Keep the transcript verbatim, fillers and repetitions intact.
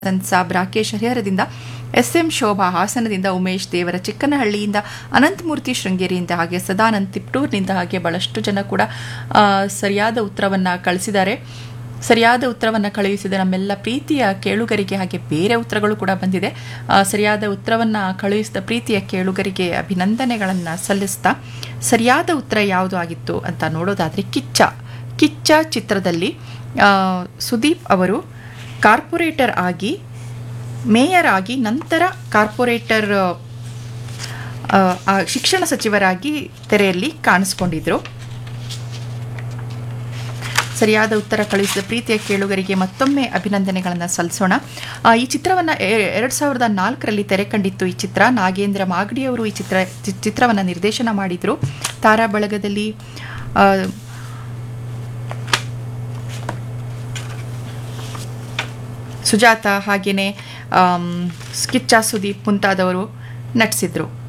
Sab Rakesh ಹರಿಹರದಿಂದ, S M Shobha ಹಾಸನದಿಂದ, Umesh ದೇವರ ಚಿಕ್ಕನಹಳ್ಳಿಯಿಂದ, ಅನಂತಮೂರ್ತಿ ಶೃಂಗೇರಿಯಿಂದ, ಹಾಗೆ ಸದಾನಂದ್ ತಿಪ್ಟೂರ್ನಿಂದ, ಹಾಗೆ ಬಹಳಷ್ಟು ಜನ ಕೂಡ ಆ, ಸರಿಯಾದ ಉತ್ತರವನ್ನು ಕಳಿಸಿದ್ದಾರೆ. ಸರಿಯಾದ ಉತ್ತರವನ್ನು ಕಳುಹಿಸಿದ ನಮ್ಮೆಲ್ಲ ಪ್ರೀತಿಯ ಕೇಳುಗರಿಗೆ, ಹಾಗೆ ಬೇರೆ ಉತ್ತರಗಳು ಕೂಡ ಬಂದಿದೆ. ಆ, ಸರಿಯಾದ ಉತ್ತರವನ್ನು ಕಳುಹಿಸಿದ ಪ್ರೀತಿಯ ಕೇಳುಗರಿಗೆ ಅಭಿನಂದನೆಗಳನ್ನು ಸಲ್ಲಿಸ್ತಾ, ಸರಿಯಾದ ಉತ್ತರ ಯಾವುದು ಆಗಿತ್ತು ಅಂತ ನೋಡೋದಾದರೆ ಕಿಚ್ಚ ಕಿಚ್ಚ ಚಿತ್ರದಲ್ಲಿ ಆ, ಸುದೀಪ್ ಅವರು ಕಾರ್ಪೊರೇಟರ್ ಆಗಿ, ಮೇಯರ್ ಆಗಿ, ನಂತರ ಕಾರ್ಪೊರೇಟರ್ ಆ, ಶಿಕ್ಷಣ ಸಚಿವರಾಗಿ ತೆರೆಯಲ್ಲಿ ಕಾಣಿಸ್ಕೊಂಡಿದ್ರು. ಸರಿಯಾದ ಉತ್ತರ ಕಳುಹಿಸಿದ ಪ್ರೀತಿಯ ಕೇಳುಗರಿಗೆ ಮತ್ತೊಮ್ಮೆ ಅಭಿನಂದನೆಗಳನ್ನು ಸಲ್ಲಿಸೋಣ. ಆ, ಈ ಚಿತ್ರವನ್ನು ಎರಡು ಸಾವಿರದ ನಾಲ್ಕರಲ್ಲಿ ತೆರೆ ಕಂಡಿತ್ತು. ಈ ಚಿತ್ರ ನಾಗೇಂದ್ರ ಮಾಗಡಿಯವರು ಈ ಚಿತ್ರ ಚಿತ್ರವನ್ನು ನಿರ್ದೇಶನ ಮಾಡಿದರು. ತಾರಾ ಬಳಗದಲ್ಲಿ ಆ, ಸುಜಾತ, ಹಾಗೆಯೇ ಕಿಚ್ಚ ಸುದೀಪ್ ಮುಂತಾದವರು ನಟಿಸಿದ್ರು.